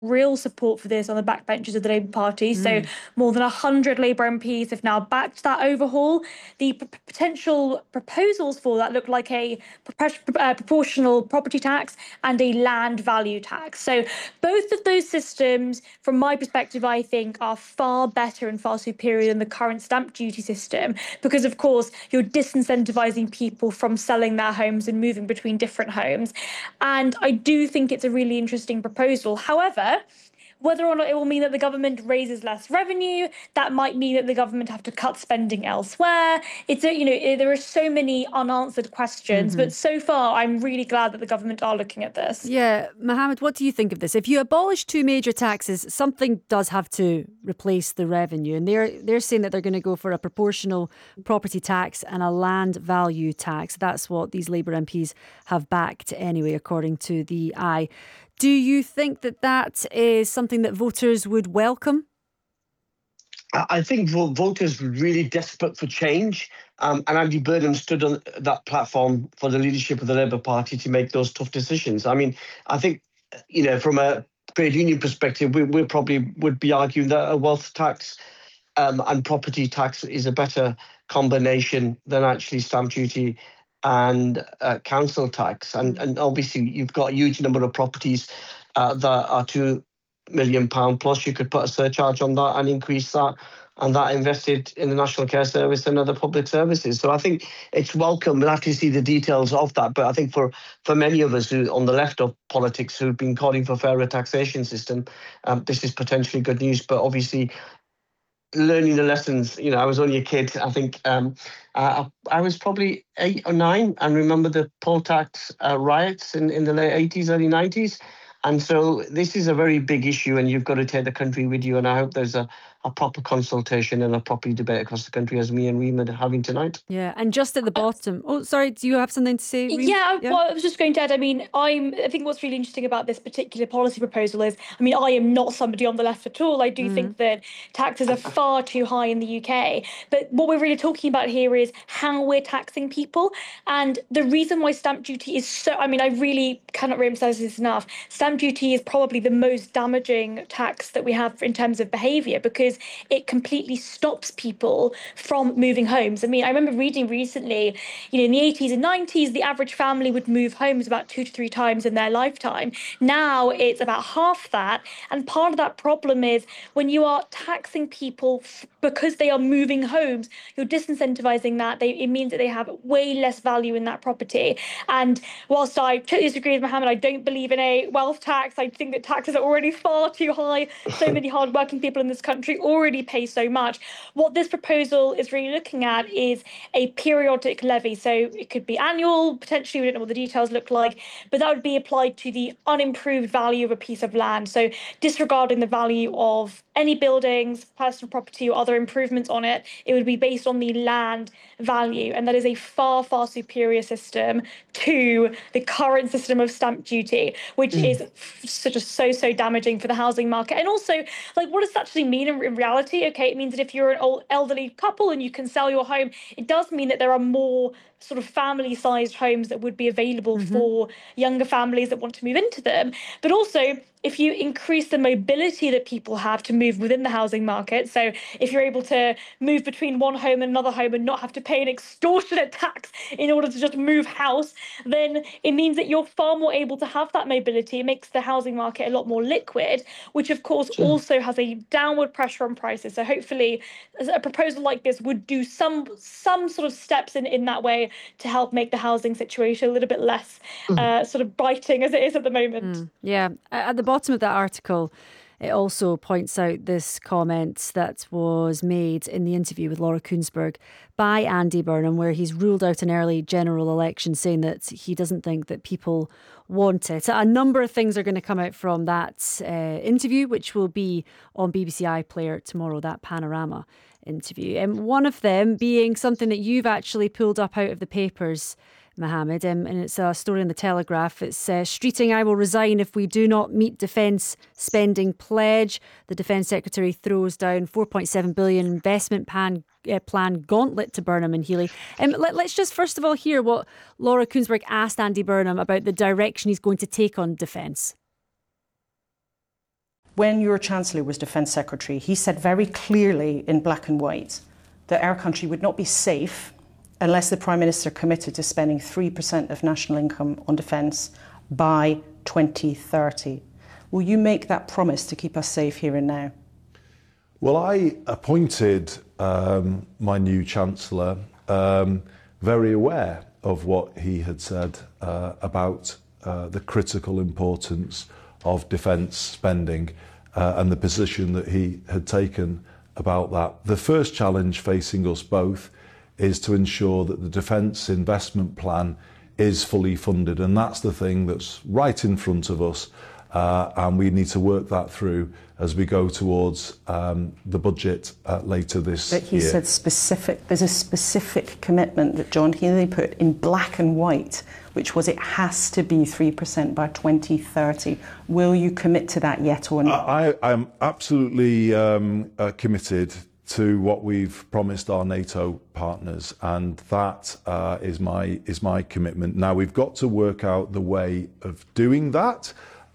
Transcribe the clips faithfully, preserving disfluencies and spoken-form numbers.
real support for this on the backbenches of the Labour Party. So Mm. more than one hundred Labour M Ps have now backed that overhaul. The p- potential proposals for that look like a propor- uh, proportional property tax and a land value tax. So both of those systems, from my perspective, I think are far better and far superior than the current stamp duty system, because of course you're disincentivizing people from selling their homes and moving between different homes. And I do think it's a really interesting proposal. However, whether or not it will mean that the government raises less revenue, that might mean that the government have to cut spending elsewhere. It's a, you know, eh, there are so many unanswered questions, hmm but so far I'm really glad that the government are looking at this. Yeah, Mohammed, what do you think of this? If you abolish two major taxes, something does have to replace the revenue, and they're they're saying that they're going to go for a proportional property tax and a land value tax. That's what these Labour M Ps have backed anyway, according to the Eye. Do you think that that is something that voters would welcome? I I think vo- voters were really desperate for change, um, and Andy Burnham stood on that platform for the leadership of the Labour Party to make those tough decisions. I mean, I think, you know, from a trade union perspective, we, we probably would be arguing that a wealth tax um, and property tax is a better combination than actually stamp duty and uh, council tax. And, Mm. and obviously, you've got a huge number of properties uh, that are two million pound plus. You could put a surcharge on that and increase that, and that invested in the National Care Service and other public services. So I think it's welcome. We'll have to see the details of that. But I think for, for many of us who on the left of politics who've been calling for fairer taxation system, um, this is potentially good news. But obviously, learning the lessons. You know, I was only a kid. I think um, uh, I was probably eight or nine, and remember the poll tax uh, riots in, in the late eighties, early nineties. And so this is a very big issue, and you've got to take the country with you. And I hope there's a, a proper consultation and a proper debate across the country, as me and Reem are having tonight. Yeah, and just at the bottom. Oh, sorry, do you have something to say, Reem? Yeah, Yeah. well, I was just going to add. I mean, I'm. I think what's really interesting about this particular policy proposal is, I mean, I am not somebody on the left at all. I do Mm. think that taxes are far too high in the U K. But what we're really talking about here is how we're taxing people, and the reason why stamp duty is so. I mean, I really cannot re-emphasize this enough. Stamp duty is probably the most damaging tax that we have in terms of behaviour, because it completely stops people from moving homes. I mean, I remember reading recently, you know, in the eighties and nineties, the average family would move homes about two to three times in their lifetime. Now it's about half that. And part of that problem is when you are taxing people f- because they are moving homes, you're disincentivizing that. They, it means that they have way less value in that property. And whilst I totally disagree with Mohammed, I don't believe in a wealth tax. I think that taxes are already far too high. So many hardworking people in this country already pay so much. What this proposal is really looking at is a periodic levy. So it could be annual, potentially, we don't know what the details look like, but that would be applied to the unimproved value of a piece of land. So disregarding the value of any buildings, personal property, or other improvements on it, it would be based on the land value. And that is a far, far superior system to the current system of stamp duty, which Mm. is such a so, so damaging for the housing market. And also, like, what does that actually mean in, in reality? Okay, it means that if you're an old elderly couple and you can sell your home, it does mean that there are more sort of family-sized homes that would be available hmm for younger families that want to move into them. But also, if you increase the mobility that people have to move within the housing market, so if you're able to move between one home and another home and not have to pay an extortionate tax in order to just move house, then it means that you're far more able to have that mobility. It makes the housing market a lot more liquid, which of course also has a downward pressure on prices. So hopefully a proposal like this would do some some sort of steps in, in that way to help make the housing situation a little bit less uh, sort of biting as it is at the moment. Mm, yeah. A- At the bottom of that article, it also points out this comment that was made in the interview with Laura Kuenssberg by Andy Burnham, where he's ruled out an early general election, saying that he doesn't think that people want it. A number of things are going to come out from that uh, interview, which will be on B B C iPlayer tomorrow, that Panorama interview. And one of them being something that you've actually pulled up out of the papers, Mohammed, um, and it's a story in the Telegraph. It's uh, Streeting, I will resign if we do not meet defence spending pledge. The Defence Secretary throws down four point seven billion investment pan, uh, plan gauntlet to Burnham and Healy. Um, let, let's just first of all hear what Laura Kuenssberg asked Andy Burnham about the direction he's going to take on defence. when your Chancellor was Defence Secretary, he said very clearly in black and white that our country would not be safe unless the Prime Minister committed to spending three percent of national income on defence by twenty thirty. Will you make that promise to keep us safe here and now? Well, I appointed um, my new Chancellor um, very aware of what he had said uh, about uh, the critical importance of defence spending uh, and the position that he had taken about that. The first challenge facing us both is to ensure that the defence investment plan is fully funded, and that's the thing that's right in front of us, uh, and we need to work that through as we go towards um, the budget uh, later this year. But he year. said specific, there's a specific commitment that John Healey put in black and white, which was it has to be three percent by twenty thirty. Will you commit to that yet or not? I, I'm absolutely um, uh, committed to what we've promised our NATO partners, and that uh, is my is my commitment. Now we've got to work out the way of doing that,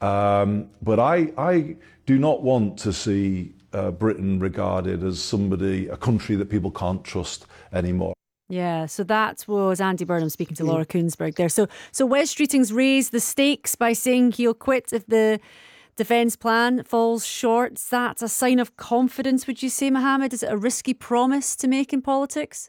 um, but I I do not want to see uh, Britain regarded as somebody, a country that people can't trust anymore. Yeah, so that was Andy Burnham speaking to Laura Kuenssberg there. So, so Wes Streeting's raised the stakes by saying he'll quit if the defence plan falls short. Is that a sign of confidence, would you say, Mohammed? Is it a risky promise to make in politics?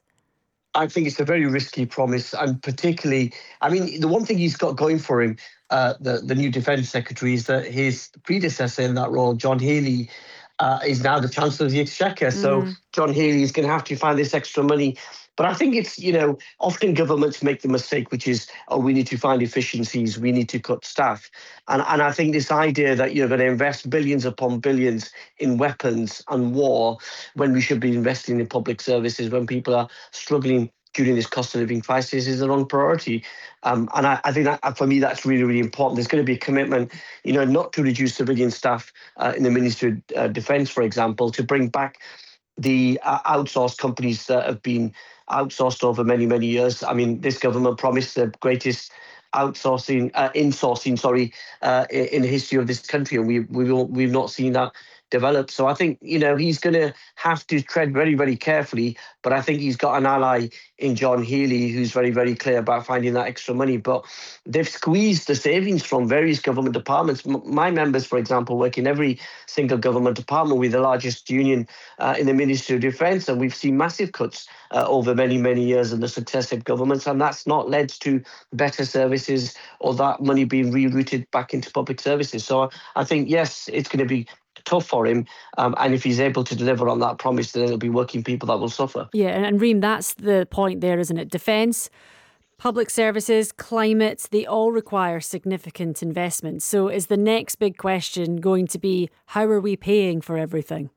I think it's a very risky promise, and particularly, I mean, the one thing he's got going for him, uh, the, the new Defence Secretary, is that his predecessor in that role, John Healey, uh, is now the Chancellor of the Exchequer. Mm. So John Healey is going to have to find this extra money. But I think it's, you know, often governments make the mistake, which is, oh, we need to find efficiencies, we need to cut staff. And, and I think this idea that you're going to invest billions upon billions in weapons and war when we should be investing in public services, when people are struggling during this cost of living crisis, is the wrong priority. Um, and I, I think that, for me, that's really, really important. There's going to be a commitment, you know, not to reduce civilian staff uh, in the Ministry of uh, Defence, for example, to bring back the uh, outsourced companies that have been outsourced over many, many years. I mean, this government promised the greatest outsourcing, uh, insourcing, sorry, uh, in the history of this country, and we, we we've not seen that develop. So I think, you know, he's going to have to tread very, very carefully, but I think he's got an ally in John Healey who's very, very clear about finding that extra money. But they've squeezed the savings from various government departments. M- my members, for example, work in every single government department. We're the largest union uh, in the Ministry of Defence, and we've seen massive cuts uh, over many, many years in the successive governments, and that's not led to better services or that money being rerouted back into public services. So I think, yes, it's going to be tough for him, um, and if he's able to deliver on that promise, then it'll be working people that will suffer. Yeah, and, and Reem, that's the point there, isn't it? Defence, public services, climate, they all require significant investment. So is the next big question going to be, how are we paying for everything?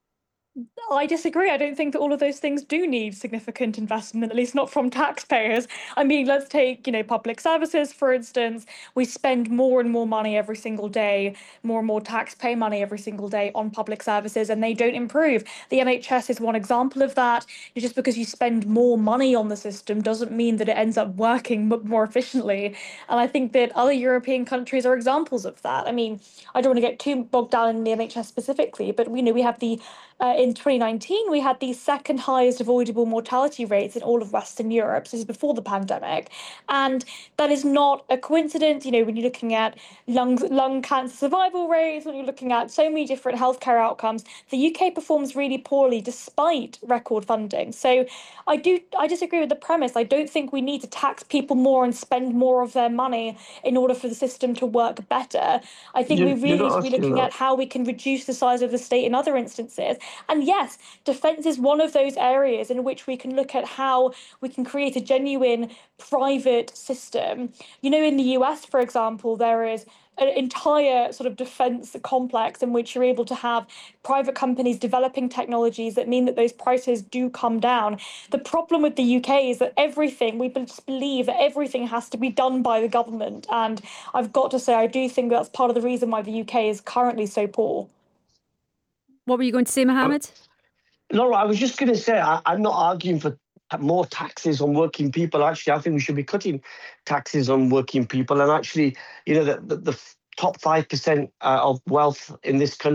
I disagree. I don't think that all of those things do need significant investment, at least not from taxpayers. I mean, let's take, you know, public services, for instance. We spend more and more money every single day, more and more taxpayer money every single day on public services, and they don't improve. The N H S is one example of that. Just because you spend more money on the system doesn't mean that it ends up working more efficiently. And I think that other European countries are examples of that. I mean, I don't want to get too bogged down in the N H S specifically, but we know we have the Uh, in twenty nineteen, we had the second highest avoidable mortality rates in all of Western Europe. So this is before the pandemic. And that is not a coincidence. You know, when you're looking at lung, lung cancer survival rates, when you're looking at so many different healthcare outcomes, the U K performs really poorly despite record funding. So I do, I disagree with the premise. I don't think we need to tax people more and spend more of their money in order for the system to work better. I think You- we you're really not need to be asking looking that. at how we can reduce the size of the state in other instances. And yes, defence is one of those areas in which we can look at how we can create a genuine private system. You know, in the U S, for example, there is an entire sort of defence complex in which you're able to have private companies developing technologies that mean that those prices do come down. The problem with the U K is that everything, we just believe that everything has to be done by the government. And I've got to say, I do think that's part of the reason why the U K is currently so poor. What were you going to say, Mohammed? Laura, I was just going to say, I, I'm not arguing for more taxes on working people. Actually, I think we should be cutting taxes on working people. And actually, you know, the, the, the top five percent uh, of wealth in this country